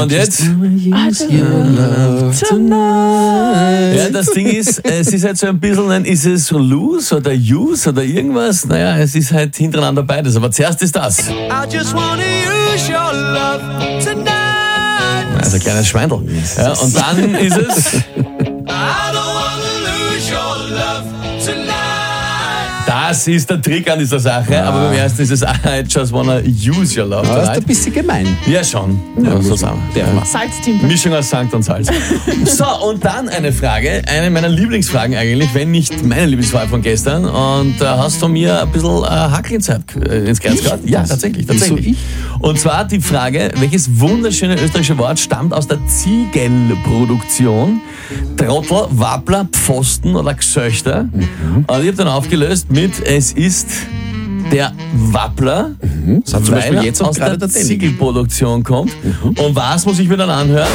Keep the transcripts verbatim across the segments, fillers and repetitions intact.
Und jetzt? Ja, das Ding ist, es ist halt so ein bisschen ein, ist es Lose oder Use oder irgendwas? Naja, es ist halt hintereinander beides. Aber zuerst ist das. I just wanna use your love tonight. Also ein kleines Schweindel. Ja, und dann ist es. Das ist der Trick an dieser Sache, ja. Aber beim ersten ist es I just wanna use your love. Ja, das ist ein bisschen gemein. Ja, schon. Ja, so sagen wir. Ja. Salztimper. Mischung aus Sankt und Salz. So, und dann eine Frage, eine meiner Lieblingsfragen eigentlich, wenn nicht meine Lieblingsfrage von gestern. Und da äh, hast du mir ein bisschen äh, Hackel ins, äh, ins Herz gehabt. Ja, tatsächlich, tatsächlich. Ich? Und zwar die Frage, welches wunderschöne österreichische Wort stammt aus der Ziegelproduktion? Trottel, Wappler, Pfosten oder Gsöchter? Mhm. Und ich habe dann aufgelöst mit, es ist der Wappler, mhm. das hat zum weil Beispiel jetzt auch aus gerade der der Ziegelproduktion kommt. Mhm. Und was muss ich mir dann anhören?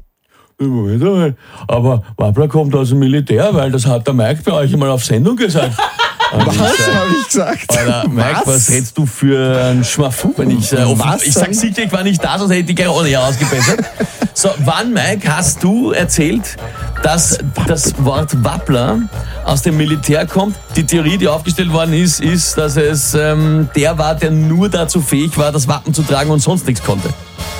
Aber Wappler kommt aus dem Militär, weil das hat der Mike bei euch einmal auf Sendung gesagt. Was habe ich gesagt? Alter, Mike, was, was redest du für ein Schmafu, wenn ich äh, was ich sag sicher, ich war nicht da, sonst hätte ich gleich ohne ausgebessert. So, wann, Mike, hast du erzählt, dass das Wort Wappler aus dem Militär kommt? Die Theorie, die aufgestellt worden ist, ist, dass es ähm, der war, der nur dazu fähig war, das Wappen zu tragen und sonst nichts konnte.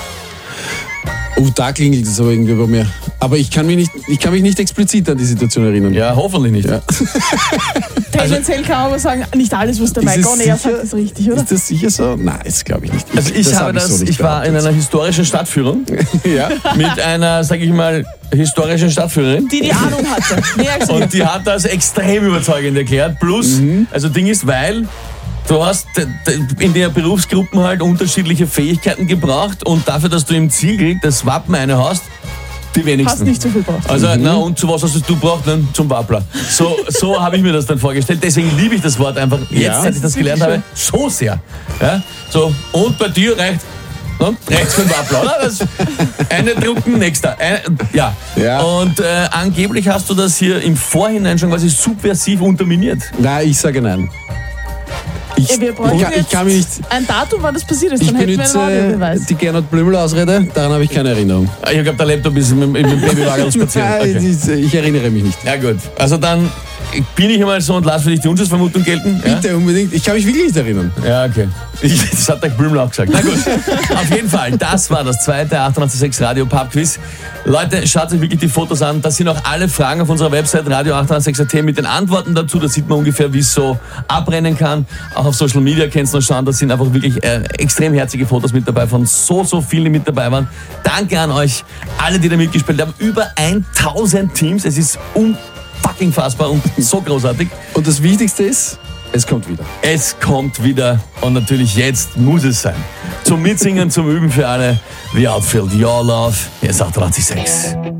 Oh, da klingelt es aber irgendwie bei mir. Aber ich kann mich nicht, ich kann mich nicht explizit an die Situation erinnern. Ja, hoffentlich nicht. Ja. Tendenziell kann man aber sagen, nicht alles, was der Mike on Air sagt, ist richtig, oder? Ist das sicher so? Nein, das glaube ich nicht. Ich, also ich das habe hab das, ich, so ich war in einer historischen Stadtführung ja. mit einer, sag ich mal, historischen Stadtführerin. Die die Ahnung hatte. Und die hat das extrem überzeugend erklärt. Plus, mhm. also Ding ist, weil du hast in der Berufsgruppen halt unterschiedliche Fähigkeiten gebraucht und dafür, dass du im Ziegel das Wappen eine hast, die wenigsten. Hast nicht so viel braucht. Also, mhm. na, und zu was hast du braucht? Ne? Zum Wappler. So, so habe ich mir das dann vorgestellt. Deswegen liebe ich das Wort einfach, jetzt, ja, seit ich das gelernt habe, so sehr. Ja? So, und bei dir reicht ne? rechts für den Wappler, oder? Das, eine drucken, nächster. Eine, ja. ja. Und äh, angeblich hast du das hier im Vorhinein schon quasi subversiv unterminiert. Nein, ich sage nein. Ich, wir brauchen ich, jetzt ich kann mich nicht, ein Datum, wann das passiert ist, ich dann hätten wir benutze einen Audiobeweis. die Gernot Blümel-Ausrede, daran habe ich keine Erinnerung. Ich glaube, der Laptop ist im, im Babywagen spazieren. Okay. Ich, ich erinnere mich nicht. Ja gut, also dann bin ich einmal so und lasse für dich die Unschuldsvermutung gelten. Bitte, ja? Unbedingt. Ich kann mich wirklich nicht erinnern. Ja, okay. Ich, das hat der Blümel auch gesagt. Na gut, auf jeden Fall, das war das zweite achtundachtzig Komma sechs Radio Pub Quiz. Leute, schaut euch wirklich die Fotos an. Das sind auch alle Fragen auf unserer Website radio achtundachtzig Komma sechs Punkt at mit den Antworten dazu. Da sieht man ungefähr, wie es so abrennen kann. Auch auf Social Media könnt ihr noch schauen. Da sind einfach wirklich äh, extrem herzige Fotos mit dabei von so, so vielen, die mit dabei waren. Danke an euch, alle, die da mitgespielt haben. Über tausend Teams. Es ist unfucking fassbar und so großartig. Und das Wichtigste ist, es kommt wieder. Es kommt wieder und natürlich jetzt muss es sein. Zum Mitsingen, zum Üben für alle. The Outfield, Your Love. Jetzt achtundachtzig Komma sechs.